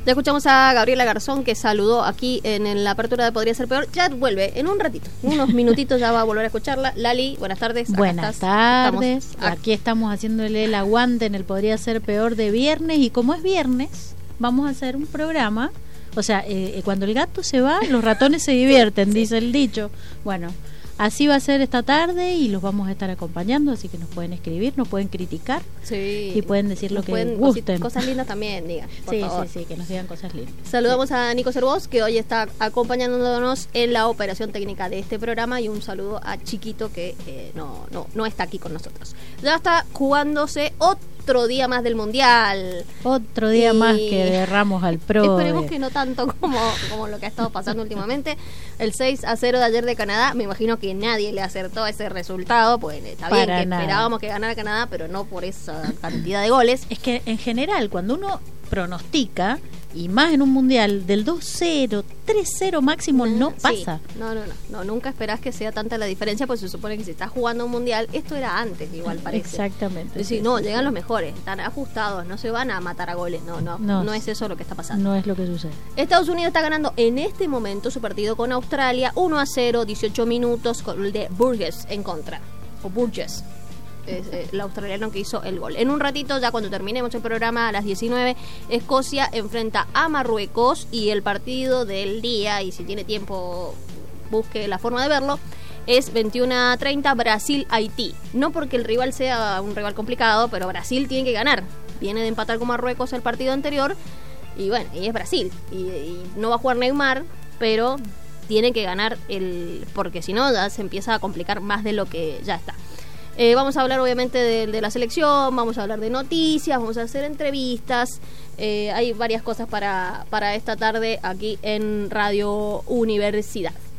Ya escuchamos a Gabriela Garzón, que saludó aquí en la apertura de Podría Ser Peor. Ya vuelve en un ratito, en unos minutitos ya va a volver a escucharla. Lali, buenas tardes. Buenas tardes. Aquí estamos haciéndole el aguante en el Podría Ser Peor de viernes. Y como es viernes, vamos a hacer un programa. O sea, cuando el gato se va, los ratones se divierten, sí, dice el dicho. Bueno, así va a ser esta tarde y los vamos a estar acompañando, así que nos pueden escribir, nos pueden criticar, sí, y pueden decir lo que gusten. Cosas lindas también, digan, por favor. Sí, que nos digan cosas lindas. Saludamos a Nico Cervós, que hoy está acompañándonos en la operación técnica de este programa, y un saludo a Chiquito, que no está aquí con nosotros. Ya está jugándose otro día más del Mundial. Otro día más que derramos al pro. Esperemos que no tanto como lo que ha estado pasando últimamente. El 6-0 de ayer de Canadá, me imagino que nadie le acertó a ese resultado, pues está bien que esperábamos que ganara Canadá, pero no por esa cantidad de goles. Es que en general, cuando uno pronostica, y más en un mundial, del 2-0, 3-0 máximo no pasa. Sí. No, nunca esperás que sea tanta la diferencia, pues se supone que si estás jugando un mundial, esto era antes, igual parece. Exactamente. Es decir, llegan los mejores, están ajustados, no se van a matar a goles, no es eso lo que está pasando. No es lo que sucede. Estados Unidos está ganando en este momento su partido con Australia, 1-0, 18 minutos, con el de Burgess en contra, o Burgess. Es el australiano que hizo el gol. En un ratito, ya cuando terminemos el programa a las 19, Escocia enfrenta a Marruecos, y el partido del día, y si tiene tiempo busque la forma de verlo, es 21:30 Brasil-Haití. No porque el rival sea un rival complicado, pero Brasil tiene que ganar. Viene de empatar con Marruecos el partido anterior, y bueno, y es Brasil, y no va a jugar Neymar, pero tiene que ganar porque si no ya se empieza a complicar más de lo que ya está. Vamos a hablar obviamente de la selección, vamos a hablar de noticias, vamos a hacer entrevistas, hay varias cosas para esta tarde aquí en Radio Universidad.